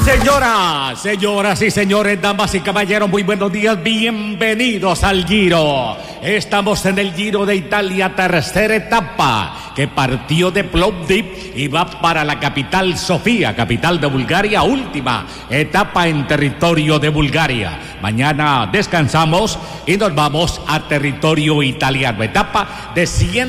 Señoras y señores, damas y caballeros, muy buenos días, bienvenidos al Giro. Estamos en el Giro de Italia, tercera etapa, que partió de Plovdiv y va para la capital Sofía, capital de Bulgaria, última etapa en territorio de Bulgaria. Mañana descansamos y nos vamos a territorio italiano, etapa de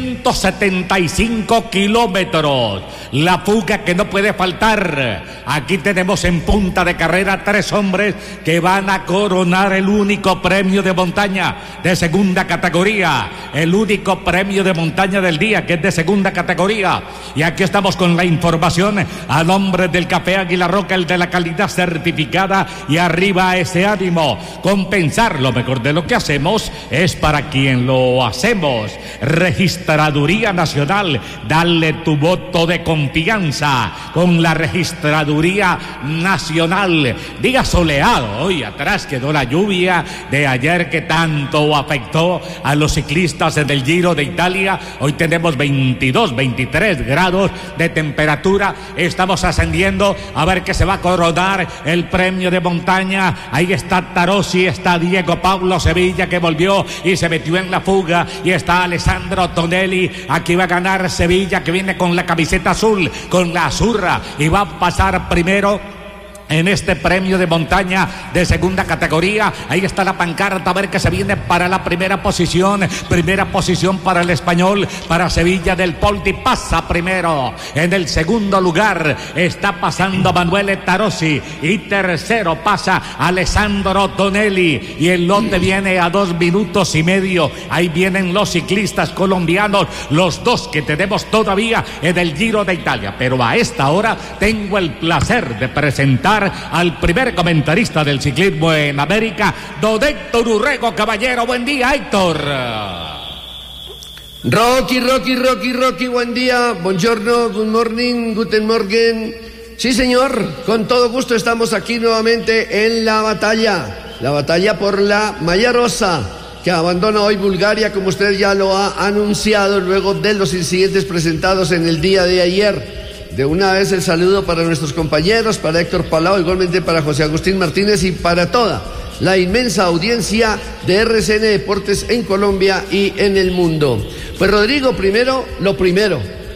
175 kilómetros. La fuga que no puede faltar. Aquí tenemos en punta de carrera 3 hombres que van a coronar el único premio de montaña de segunda categoría, el único premio de montaña del día, que es de segunda categoría. Y aquí estamos con la información a nombre del Café Águila Roca, el de la calidad certificada, y arriba ese ánimo. Compensar lo mejor de lo que hacemos es para quien lo hacemos. Registraduría Nacional, dale tu voto de confianza con la Registraduría Nacional. Día soleado, hoy atrás quedó la lluvia de ayer que tanto afectó a los ciclistas en el Giro de Italia. Hoy tenemos 22, 23 grados de temperatura. Estamos ascendiendo a ver qué se va a coronar el premio de montaña. Ahí está Tarossi, está Diego Paulo Sevilla, que volvió y se metió en la fuga, y está Alessandro Tonelli. Aquí va a ganar Sevilla, que viene con la camiseta azul, con la azurra, y va a pasar primero en este premio de montaña de segunda categoría. Ahí está la pancarta, a ver que se viene para la primera posición para el español, para Sevilla del Poldi, pasa primero. En el segundo lugar está pasando Manuel Tarossi, y tercero pasa Alessandro Tonelli, y el lote viene a 2 minutos y medio. Ahí vienen los ciclistas colombianos, los dos que tenemos todavía en el Giro de Italia. Pero a esta hora tengo el placer de presentar al primer comentarista del ciclismo en América, don Héctor Urrego. Caballero, buen día, Héctor. Rocky, buen día, buongiorno, good morning, guten morgen. Sí, señor, con todo gusto estamos aquí nuevamente en la batalla por la Malla Rosa, que abandona hoy Bulgaria, como usted ya lo ha anunciado, luego de los incidentes presentados en el día de ayer. De una vez el saludo para nuestros compañeros, para Héctor Palau, igualmente para José Agustín Martínez y para toda la inmensa audiencia de RCN Deportes en Colombia y en el mundo. Pues Rodrigo, lo primero,